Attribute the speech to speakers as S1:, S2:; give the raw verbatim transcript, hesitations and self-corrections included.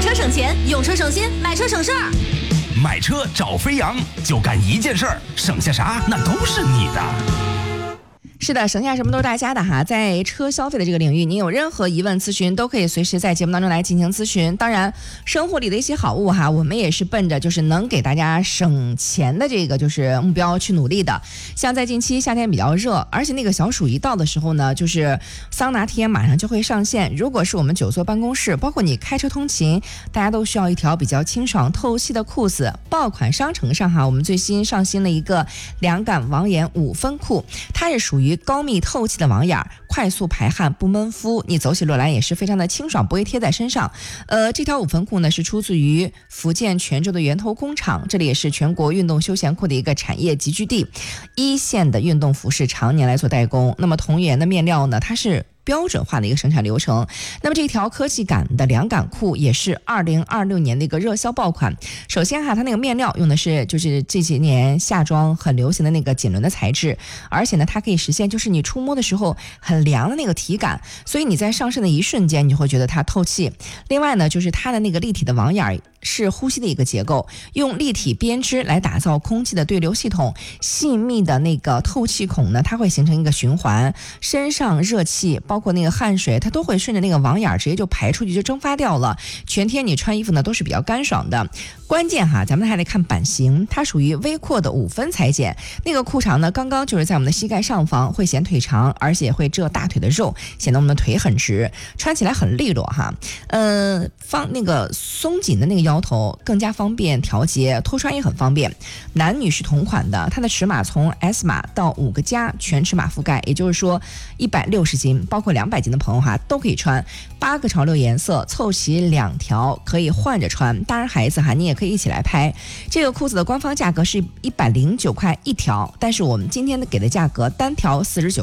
S1: 车省钱，用车省心，买车省事儿。
S2: 买车找飞扬，就干一件事儿，省下啥那都是你的。
S3: 是的，省下什么都是大家的哈。在车消费的这个领域，您有任何疑问咨询，都可以随时在节目当中来进行咨询。当然，生活里的一些好物哈，我们也是奔着就是能给大家省钱的这个就是目标去努力的。像在近期夏天比较热，而且那个小暑一到的时候呢，就是桑拿贴马上就会上线。如果是我们久坐办公室，包括你开车通勤，大家都需要一条比较清爽透气的裤子。爆款商城上哈，我们最新上新了一个凉感网眼五分裤，它是属于高密透气的网眼，快速排汗不闷肤，你走起路来也是非常的清爽，不会贴在身上。呃，这条五分裤呢是出自于福建泉州的源头工厂，这里也是全国运动休闲裤的一个产业集聚地，一线的运动服饰常年来做代工。那么同源的面料呢，它是标准化的一个生产流程。那么这条科技感的凉感裤也是二零二六年的一个热销爆款。首先哈，它那个面料用的是就是这几年夏装很流行的那个锦纶的材质，而且呢它可以实现就是你触摸的时候很凉的那个体感，所以你在上身的一瞬间你就会觉得它透气。另外呢，就是它的那个立体的网眼是呼吸的一个结构，用立体编织来打造空气的对流系统，细密的那个透气孔呢，它会形成一个循环，身上热气包括那个汗水，它都会顺着那个网眼直接就排出去，就蒸发掉了。全天你穿衣服呢都是比较干爽的。关键哈，咱们还得看版型，它属于微阔的五分裁剪，那个裤长呢刚刚就是在我们的膝盖上方，会显腿长，而且会遮大腿的肉，显得我们的腿很直，穿起来很利落哈。呃，放那个松紧的那个腰头更加方便调节，脱穿也很方便。男女是同款的，它的尺码从 S 码到五个加全尺码覆盖，也就是说一百六十斤，包括两百斤的朋友哈都可以穿。八个潮流颜色凑齐两条，可以换着穿。大人孩子哈，你也可以一起来拍。这个裤子的官方价格是一百零九块一条，但是我们今天的给的价格单条四十九。